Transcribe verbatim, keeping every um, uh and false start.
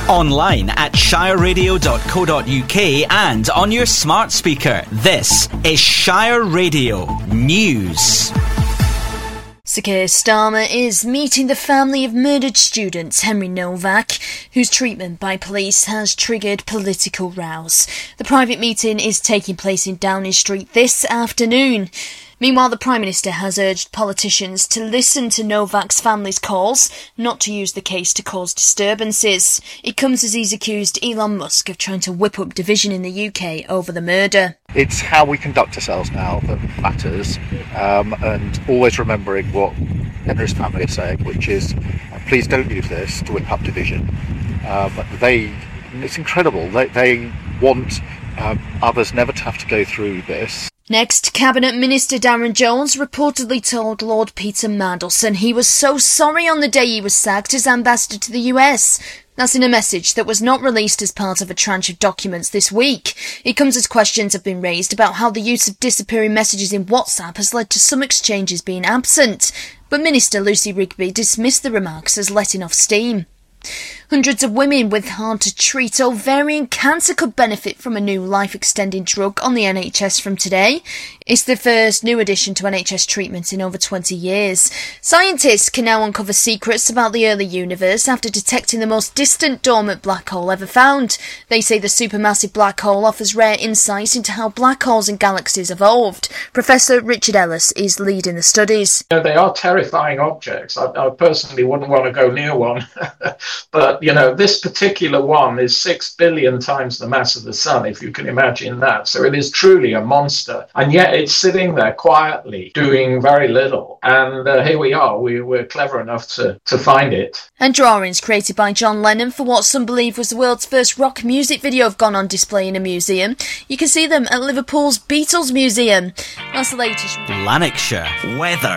Online at shire radio dot co dot uk and on your smart speaker. This is Shire Radio News. Sir Keir Starmer is meeting the family of murdered student Henry Novak, whose treatment by police has triggered political rows. The private meeting is taking place in Downing Street this afternoon. Meanwhile, the Prime Minister has urged politicians to listen to Novak's family's calls, not to use the case to cause disturbances. It comes as he's accused Elon Musk of trying to whip up division in the U K over the murder. It's how we conduct ourselves now that matters, um, and always remembering what Henry's family is saying, which is, please don't use this to whip up division. Um, they, it's incredible. They, they want um, others never to have to go through this. Next, Cabinet Minister Darren Jones reportedly told Lord Peter Mandelson he was so sorry on the day he was sacked as ambassador to the U S. That's in a message that was not released as part of a tranche of documents this week. It comes as questions have been raised about how the use of disappearing messages in WhatsApp has led to some exchanges being absent. But Minister Lucy Rigby dismissed the remarks as letting off steam. Hundreds of women with hard-to-treat ovarian cancer could benefit from a new life-extending drug on the N H S from today. It's the first new addition to N H S treatment in over twenty years. Scientists can now uncover secrets about the early universe after detecting the most distant dormant black hole ever found. They say the supermassive black hole offers rare insight into how black holes and galaxies evolved. Professor Richard Ellis is leading the studies. You know, they are terrifying objects. I, I personally wouldn't want to go near one. But, you know, this particular one is six billion times the mass of the sun, if you can imagine that. So it is truly a monster. And yet it's sitting there quietly, doing very little. And uh, here we are. We, we're clever enough to, to find it. And drawings created by John Lennon for what some believe was the world's first rock music video have gone on display in a museum. You can see them at Liverpool's Beatles Museum. That's the latest. Lanarkshire weather.